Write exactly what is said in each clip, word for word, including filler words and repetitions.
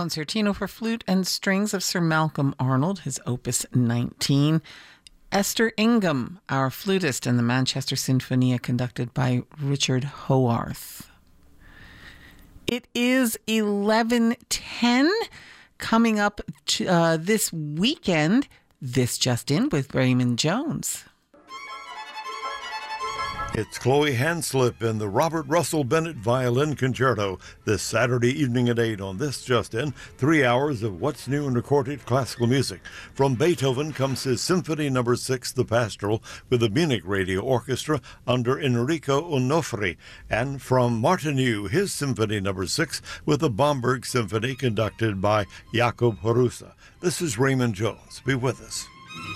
Concertino for Flute and Strings of Sir Malcolm Arnold, his Opus nineteen. Esther Ingham, our flutist, and the Manchester Sinfonia conducted by Richard Howarth. It is eleven ten. Coming up uh, this weekend, This Just In with Raymond Jones. It's Chloe Hanslip and the Robert Russell Bennett Violin Concerto this Saturday evening at eight on This Just In. Three hours of what's new in recorded classical music. From Beethoven comes his Symphony Number Six, The Pastoral, with the Munich Radio Orchestra under Enrico Onofri. And from Martinu, his Symphony Number Six, with the Bamberg Symphony conducted by Jakob Horusa. This is Raymond Jones. Be with us.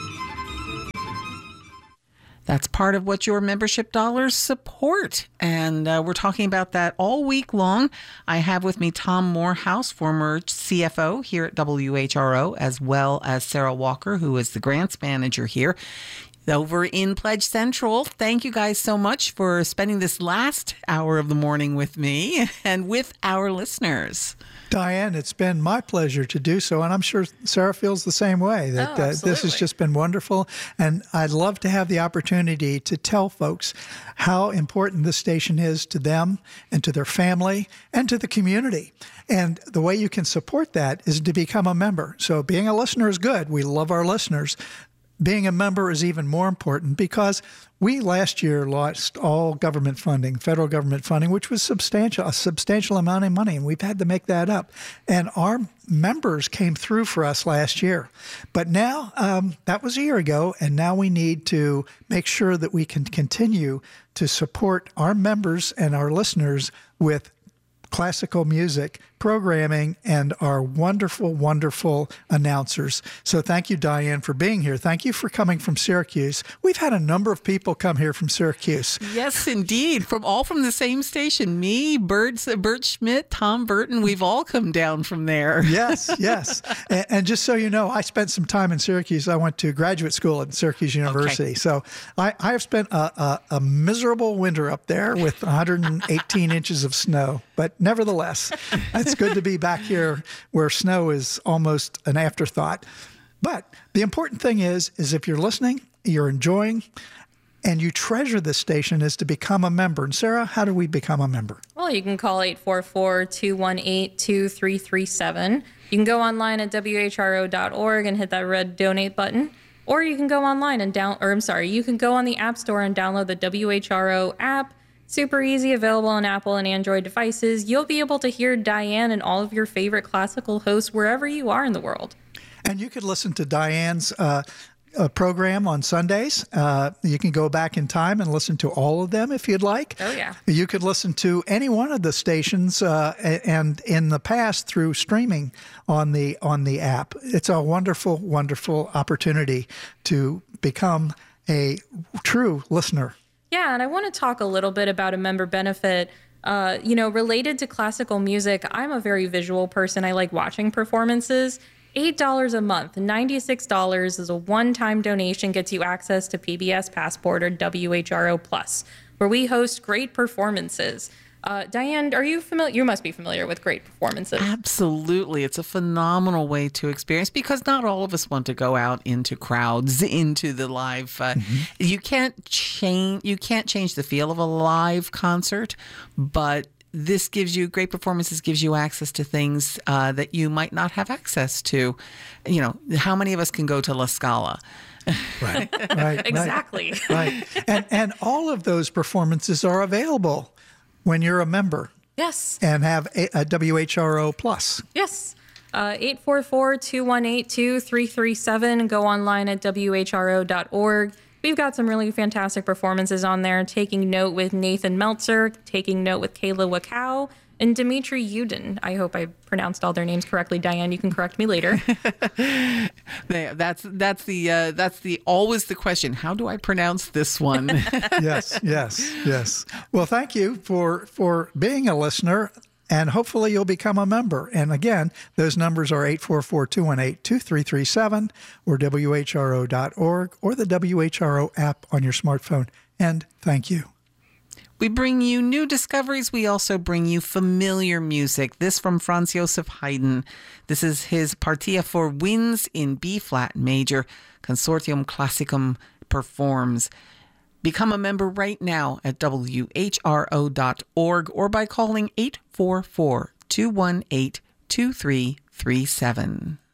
That's part of what your membership dollars support. And uh, we're talking about that all week long. I have with me Tom Morehouse, former C F O here at W H R O, as well as Sarah Walker, who is the grants manager here over in Pledge Central. Thank you guys so much for spending this last hour of the morning with me and with our listeners. Diane, it's been my pleasure to do so, and I'm sure Sarah feels the same way, that oh, uh, this has just been wonderful, and I'd love to have the opportunity to tell folks how important this station is to them and to their family and to the community. And the way you can support that is to become a member. So being a listener is good. We love our listeners. Being a member is even more important because we last year lost all government funding, federal government funding, which was substantial, a substantial amount of money, and we've had to make that up. And our members came through for us last year. But now, um, that was a year ago, and now we need to make sure that we can continue to support our members and our listeners with classical music programming and our wonderful, wonderful announcers. So thank you, Diane, for being here. Thank you for coming from Syracuse. We've had a number of people come here from Syracuse. Yes, indeed. From all from the same station. Me, Bert, Bert Schmidt, Tom Burton, we've all come down from there. Yes, yes. and, and just so you know, I spent some time in Syracuse. I went to graduate school at Syracuse University. Okay. So I, I have spent a, a, a miserable winter up there with one hundred eighteen inches of snow. But nevertheless, it's good to be back here where snow is almost an afterthought. But the important thing is, is if you're listening, you're enjoying, and you treasure this station, is to become a member. And Sarah, how do we become a member? Well, you can call eight four four, two one eight, two three three seven. You can go online at W H R O dot org and hit that red donate button. Or you can go online and down, or I'm sorry, you can go on the App Store and download the W H R O app. Super easy, available on Apple and Android devices. You'll be able to hear Diane and all of your favorite classical hosts wherever you are in the world. And you could listen to Diane's uh, uh, program on Sundays. Uh, you can go back in time and listen to all of them if you'd like. Oh, yeah. You could listen to any one of the stations uh, and in the past through streaming on the on the app. It's a wonderful, wonderful opportunity to become a true listener. Yeah, and I want to talk a little bit about a member benefit, uh, you know, related to classical music. I'm a very visual person. I like watching performances. eight dollars a month, ninety-six dollars is a one-time donation, gets you access to P B S Passport or W H R O Plus, where we host great performances. Uh, Diane, are you familiar? You must be familiar with great performances. Absolutely. It's a phenomenal way to experience, because not all of us want to go out into crowds, into the live. Uh, mm-hmm. You can't change, you can't change the feel of a live concert, but this gives you, great performances gives you access to things uh, that you might not have access to. You know, how many of us can go to La Scala? Right, right. Exactly. Right. right. And, and all of those performances are available when you're a member. Yes. And have a, a W H R O Plus. Yes. Uh, eight four four, two one eight, two three three seven. Go online at W H R O dot org. We've got some really fantastic performances on there. Taking Note with Nathan Meltzer, Taking Note with Kayla Wakow, and Dimitri Yudin. I hope I pronounced all their names correctly. Diane, you can correct me later. that's that's the uh, that's the always the question. How do I pronounce this one? yes, yes, yes. Well, thank you for for being a listener, and hopefully you'll become a member. And again, those numbers are eight four four, two one eight, two three three seven or W H R O dot org or the W H R O app on your smartphone. And thank you. We bring you new discoveries. We also bring you familiar music. This from Franz Joseph Haydn. This is his Partia for Winds in B-flat major. Consortium Classicum performs. Become a member right now at W H R O dot org or by calling eight four four, two one eight, two three three seven.